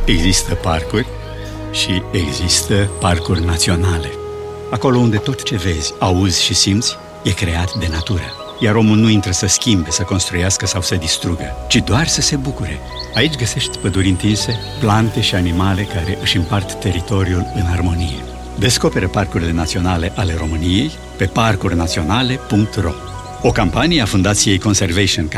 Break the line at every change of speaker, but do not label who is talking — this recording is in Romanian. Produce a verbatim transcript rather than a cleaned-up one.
Există parcuri și există parcuri naționale. Acolo unde tot ce vezi, auzi și simți e creat de natură. Iar omul nu intră să schimbe, să construiască sau să distrugă, ci doar să se bucure. Aici găsești păduri întinse, plante și animale care își împart teritoriul în armonie. Descoperă parcurile naționale ale României pe parcuri naționale punct ro. O campanie a Fundației Conservation